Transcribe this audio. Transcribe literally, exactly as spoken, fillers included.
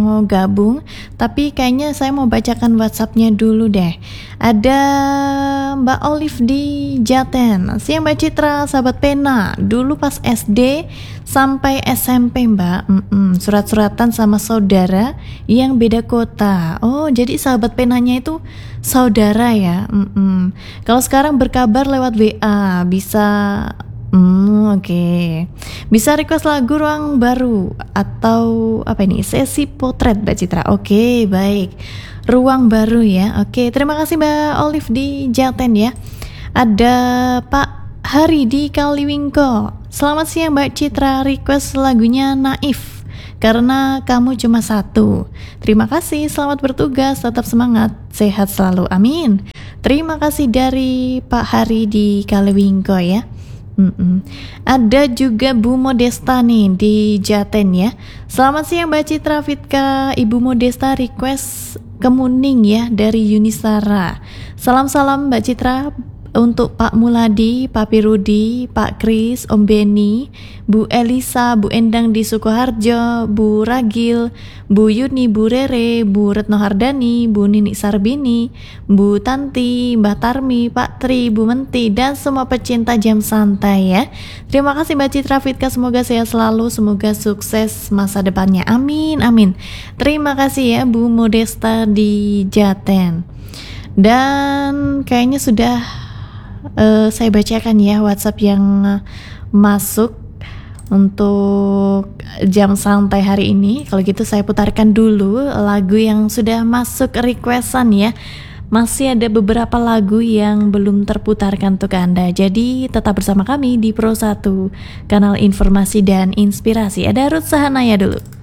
mau gabung, tapi kayaknya saya mau bacakan WhatsAppnya dulu deh. Ada Mbak Olive di Jaten. Siang Mbak Citra, sahabat pena. Dulu pas S D sampai S M P Mbak, Mm-mm, surat-suratan sama saudara yang beda kota. Oh, jadi sahabat penanya itu saudara ya. Mm-mm. Kalau sekarang berkabar lewat W A, bisa. Hmm, oke. Okay. Bisa request lagu ruang baru atau apa ini? Sesi potret Mbak Citra. Oke, okay, baik. Ruang baru ya. Oke, okay. Terima kasih Mbak Olive di Jaten ya. Ada Pak Hari di Kaliwingko. Selamat siang Mbak Citra, request lagunya Naif karena kamu cuma satu. Terima kasih, selamat bertugas, tetap semangat, sehat selalu, amin. Terima kasih dari Pak Hari di Kaliwingko ya. Mm-mm. Ada juga Bu Modesta nih di Jaten ya. Selamat siang Mbak Citra Fitka, Ibu Modesta request Kemuning ya dari Yunisara. Salam-salam Mbak Citra untuk Pak Muladi, Papi Rudi, Pak Kris, Om Beni, Bu Elisa, Bu Endang di Sukoharjo, Bu Ragil, Bu Yuni, Bu Rere, Bu Retno Hardani, Bu Nini Sarbini, Bu Tanti, Mbak Tarmi, Pak Tri, Bu Menti, dan semua pecinta jam santai ya. Terima kasih Mbak Citra Fitka, semoga sehat selalu, semoga sukses masa depannya, amin amin. Terima kasih ya Bu Modesta di Jaten. Dan kayaknya sudah Uh, saya bacakan ya WhatsApp yang uh, masuk untuk jam santai hari ini. Kalau gitu saya putarkan dulu lagu yang sudah masuk requestan ya. Masih ada beberapa lagu yang belum terputarkan untuk Anda. Jadi tetap bersama kami di Pro satu, kanal informasi dan inspirasi. Ada Ruth Sahanaya dulu.